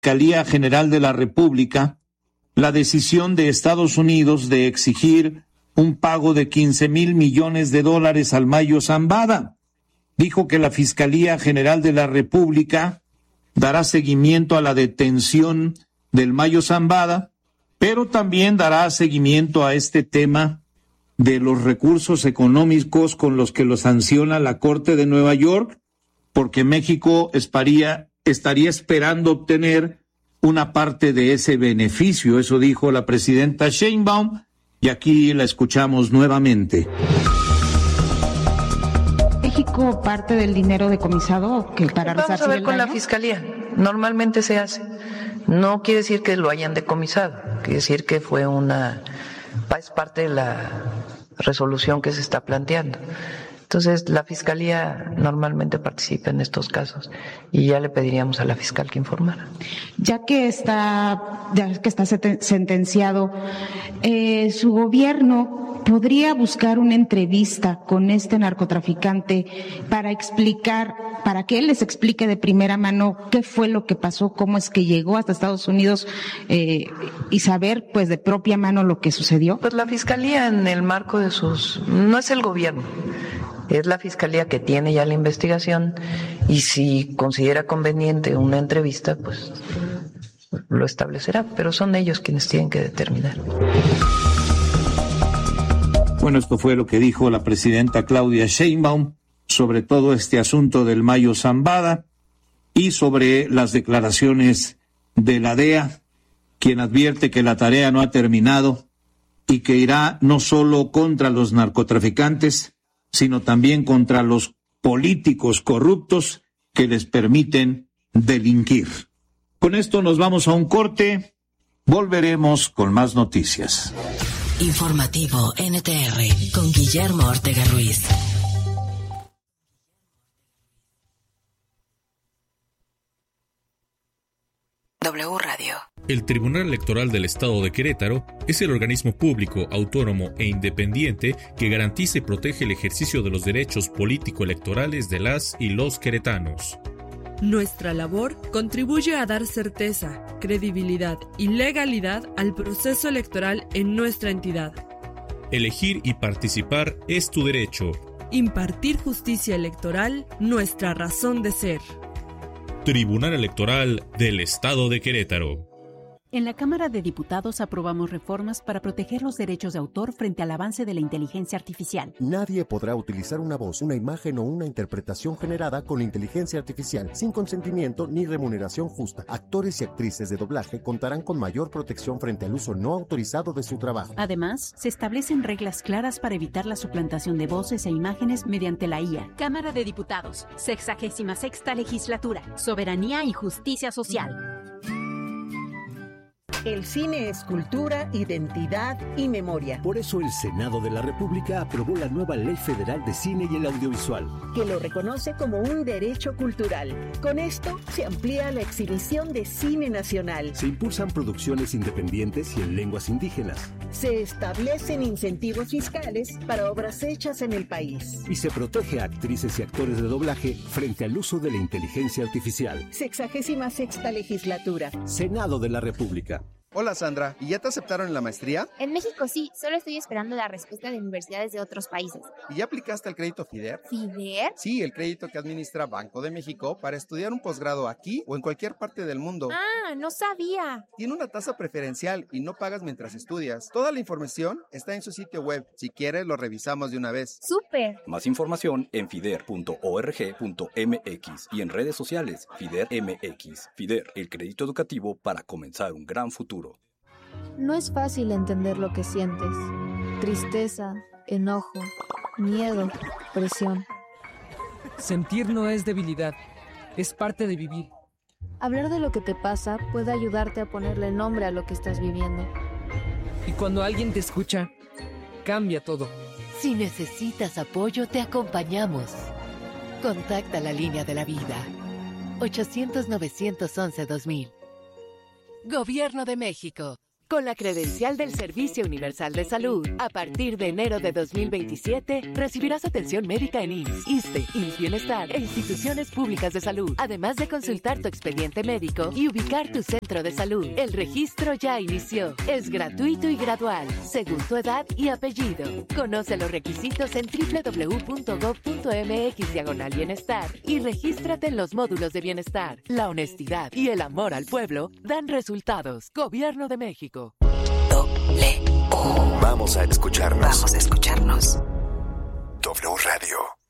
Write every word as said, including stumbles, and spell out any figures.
Fiscalía General de la República la decisión de Estados Unidos de exigir un pago de quince mil millones de dólares al Mayo Zambada. Dijo que la Fiscalía General de la República dará seguimiento a la detención del Mayo Zambada, pero también dará seguimiento a este tema de los recursos económicos con los que lo sanciona la Corte de Nueva York, porque México estaría, estaría esperando obtener una parte de ese beneficio. Eso dijo la presidenta Sheinbaum, y aquí la escuchamos nuevamente. ¿México parte del dinero decomisado que para Vamos resarcir a ver el con daño? la Fiscalía. Normalmente se hace. No quiere decir que lo hayan decomisado. Quiere decir que fue una... es parte de la resolución que se está planteando. Entonces, la Fiscalía normalmente participa en estos casos y ya le pediríamos a la fiscal que informara. Ya que está, ya que está sentenciado, eh, su gobierno podría buscar una entrevista con este narcotraficante para explicar, para que él les explique de primera mano qué fue lo que pasó, cómo es que llegó hasta Estados Unidos eh, y saber, pues, de propia mano lo que sucedió. Pues la Fiscalía, en el marco de sus, no es el gobierno. Es la Fiscalía que tiene ya la investigación y si considera conveniente una entrevista, pues lo establecerá, pero son ellos quienes tienen que determinar. Bueno, esto fue lo que dijo la presidenta Claudia Sheinbaum sobre todo este asunto del Mayo Zambada y sobre las declaraciones de la D E A, quien advierte que la tarea no ha terminado y que irá no solo contra los narcotraficantes, sino también contra los políticos corruptos que les permiten delinquir. Con esto nos vamos a un corte, volveremos con más noticias. Informativo N T R con Guillermo Ortega Ruiz. W Radio. El Tribunal Electoral del Estado de Querétaro es el organismo público, autónomo e independiente que garantiza y protege el ejercicio de los derechos político-electorales de las y los queretanos. Nuestra labor contribuye a dar certeza, credibilidad y legalidad al proceso electoral en nuestra entidad. Elegir y participar es tu derecho. Impartir justicia electoral, nuestra razón de ser. Tribunal Electoral del Estado de Querétaro. En la Cámara de Diputados aprobamos reformas para proteger los derechos de autor frente al avance de la inteligencia artificial. Nadie podrá utilizar una voz, una imagen o una interpretación generada con inteligencia artificial sin consentimiento ni remuneración justa. Actores y actrices de doblaje contarán con mayor protección frente al uso no autorizado de su trabajo. Además, se establecen reglas claras para evitar la suplantación de voces e imágenes mediante la I A. Cámara de Diputados, sexagésima sexta legislatura, soberanía y justicia social. El cine es cultura, identidad y memoria. Por eso el Senado de la República aprobó la nueva Ley Federal de Cine y el Audiovisual, que lo reconoce como un derecho cultural. Con esto se amplía la exhibición de cine nacional. Se impulsan producciones independientes y en lenguas indígenas. Se establecen incentivos fiscales para obras hechas en el país. Y se protege a actrices y actores de doblaje frente al uso de la inteligencia artificial. Sexagésima sexta legislatura. Senado de la República. Hola Sandra, ¿y ya te aceptaron en la maestría? En México sí, solo estoy esperando la respuesta de universidades de otros países. ¿Y ya aplicaste al crédito FIDER? ¿FIDER? Sí, el crédito que administra Banco de México para estudiar un posgrado aquí o en cualquier parte del mundo. Ah, no sabía. Tiene una tasa preferencial y no pagas mientras estudias. Toda la información está en su sitio web. Si quieres, lo revisamos de una vez. ¡Súper! Más información en fider punto org punto m x y en redes sociales FIDER M X. FIDER, el crédito educativo para comenzar un gran futuro. No es fácil entender lo que sientes. Tristeza, enojo, miedo, presión. Sentir no es debilidad, es parte de vivir. Hablar de lo que te pasa puede ayudarte a ponerle nombre a lo que estás viviendo. Y cuando alguien te escucha, cambia todo. Si necesitas apoyo, te acompañamos. Contacta la línea de la vida. ochocientos, novecientos once, dos mil. Gobierno de México. Con la credencial del Servicio Universal de Salud, a partir de enero de dos mil veintisiete, recibirás atención médica en I M S S, ISSSTE, I M S S Bienestar e instituciones públicas de salud, además de consultar tu expediente médico y ubicar tu centro de salud. El registro ya inició. Es gratuito y gradual, según tu edad y apellido. Conoce los requisitos en doble u doble u doble u punto gob punto eme equis diagonal bienestar y regístrate en los módulos de bienestar. La honestidad y el amor al pueblo dan resultados. Gobierno de México. Doble U. Vamos a escucharnos. Vamos a escucharnos. W Radio.